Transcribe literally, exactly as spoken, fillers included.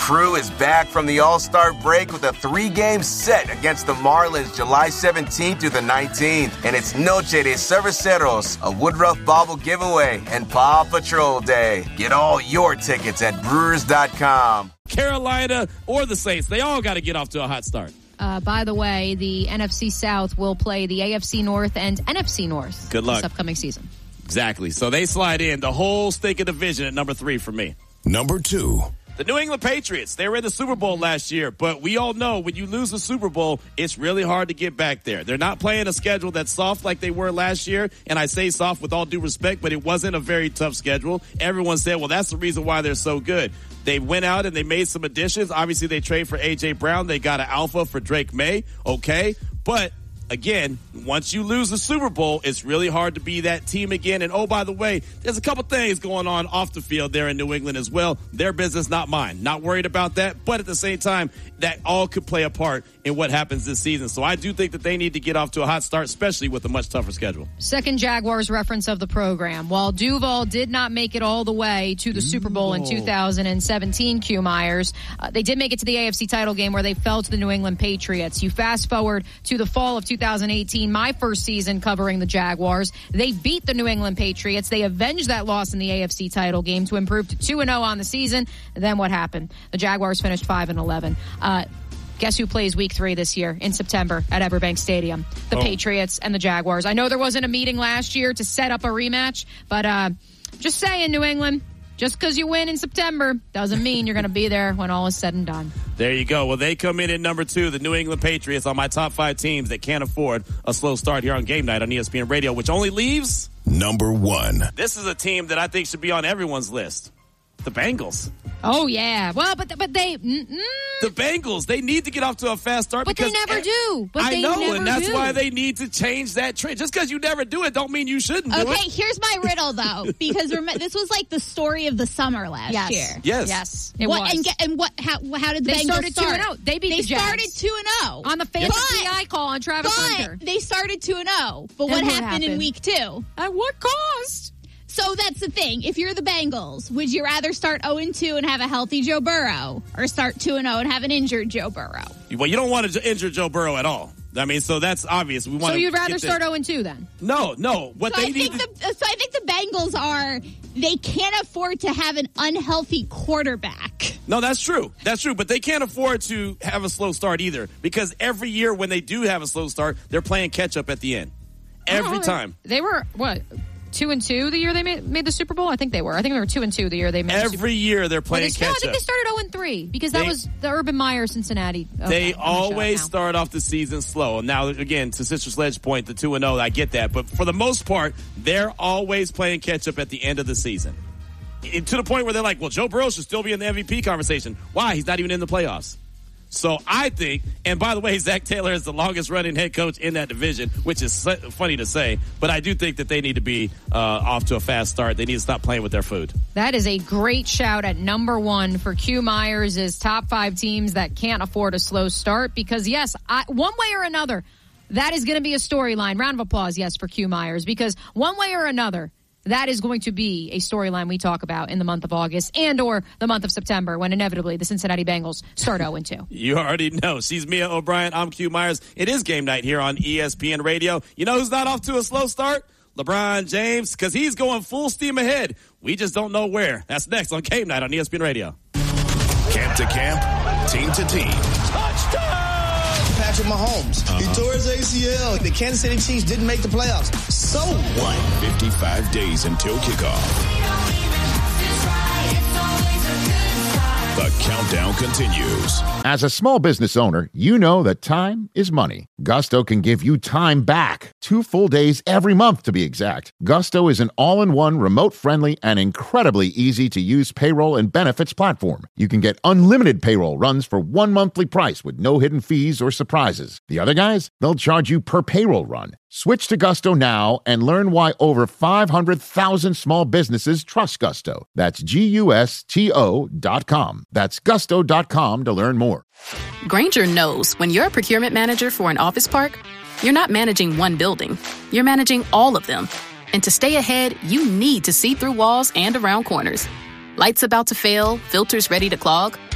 crew is back from the All-Star break with a three-game set against the Marlins July seventeenth through the nineteenth. And it's Noche de Cerveceros, a Woodruff Bobble giveaway, and Paw Patrol Day. Get all your tickets at Brewers dot com. Carolina or the Saints, they all got to get off to a hot start. Uh, by the way, the N F C South will play the A F C North and N F C North Good luck. this upcoming season. Exactly. So they slide in the whole stinking division at number three for me. Number two. The New England Patriots, they were in the Super Bowl last year, but we all know when you lose the Super Bowl, it's really hard to get back there. They're not playing a schedule that's soft like they were last year, and I say soft with all due respect, but it wasn't a very tough schedule. Everyone said, well, that's the reason why they're so good. They went out and they made some additions. Obviously, they trade for A J. Brown. They got an alpha for Drake May, okay, but again, once you lose the Super Bowl, it's really hard to be that team again. And, oh, by the way, there's a couple things going on off the field there in New England as well. Their business, not mine. Not worried about that. But at the same time, that all could play a part in what happens this season. So I do think that they need to get off to a hot start, especially with a much tougher schedule. Second Jaguars reference of the program. While Duval did not make it all the way to the Super Bowl in two thousand seventeen, Q Myers, uh, they did make it to the A F C title game where they fell to the New England Patriots. You fast forward to the fall of two thousand eighteen, my first season covering the Jaguars. They beat the New England Patriots. They avenged that loss in the A F C title game to improve to two and oh on the season. And then what happened? The Jaguars finished five and eleven. Uh, Guess who plays week three this year in September at Everbank Stadium? The oh. Patriots and the Jaguars. I know there wasn't a meeting last year to set up a rematch, but uh, just saying, New England, just because you win in September doesn't mean you're going to be there when all is said and done. There you go. Well, they come in at number two, the New England Patriots, on my top five teams that can't afford a slow start here on Game Night on E S P N Radio, which only leaves number one. This is a team that I think should be on everyone's list. The Bengals. Oh, yeah. Well, but but they... Mm, mm. The Bengals, they need to get off to a fast start. But because they never do. But I they know, never and that's do. why they need to change that trend. Just because you never do it don't mean you shouldn't do okay, it. Okay, here's my riddle, though, because rem- this was like the story of the summer last yes. year. Yes. Yes, it what, was. And, get, and what? How, how did the they Bengals started start? two and oh. They beat They the Jags. started two and oh. On the fantasy I call on Travis but Hunter. They started two and oh. But And what, what happened, happened in week two? At what cost? So that's the thing. If you're the Bengals, would you rather start oh and two and have a healthy Joe Burrow or start two and oh and have an injured Joe Burrow? Well, you don't want to injure Joe Burrow at all. I mean, so that's obvious. We want. So you'd rather get start oh and two then? No, no. What so they I need. think To- the, so I think the Bengals are. They can't afford to have an unhealthy quarterback. No, that's true. That's true. But they can't afford to have a slow start either, because every year when they do have a slow start, they're playing catch up at the end. Every oh, time. They were what? Two and two the year they made, made the Super Bowl? I think they were. I think they were two and two the year they made Every the Super Bowl. year they're playing well, they, catch no, I think up. they started oh and three because that they, was the Urban Meyer Cincinnati. Okay, they I'm always start off the season slow. Now, again, to Sister Sledge's point, the two and oh, I get that. But for the most part, they're always playing catch up at the end of the season. And to the point where they're like, well, Joe Burrow should still be in the M V P conversation. Why? He's not even in the playoffs. So I think, and by the way, Zach Taylor is the longest running head coach in that division, which is funny to say, but I do think that they need to be uh, off to a fast start. They need to stop playing with their food. That is a great shout at number one for Q Myers' top five teams that can't afford a slow start because, yes, I, one way or another, that is going to be a storyline. Round of applause, yes, for Q Myers, because one way or another, that is going to be a storyline we talk about in the month of August and or the month of September when inevitably the Cincinnati Bengals start oh and two. You already know. She's Mia O'Brien. I'm Q Myers. It is Game Night here on E S P N Radio. You know who's not off to a slow start? LeBron James, because he's going full steam ahead. We just don't know where. That's next on Game Night on E S P N Radio. Camp to camp, team to team. Touchdown! Patrick Mahomes. Uh-huh. He tore his A C L. The Kansas City Chiefs didn't make the playoffs. So what? fifty-five days until kickoff. The countdown continues. As a small business owner, you know that time is money. Gusto can give you time back. Two full days every month, to be exact. Gusto is an all-in-one, remote-friendly, and incredibly easy-to-use payroll and benefits platform. You can get unlimited payroll runs for one monthly price with no hidden fees or surprises. The other guys, they'll charge you per payroll run. Switch to Gusto now and learn why over five hundred thousand small businesses trust Gusto. That's G U S T O dot com. That's gusto dot com to learn more. Grainger knows when you're a procurement manager for an office park, you're not managing one building. You're managing all of them. And to stay ahead, you need to see through walls and around corners. Lights about to fail, filters ready to clog.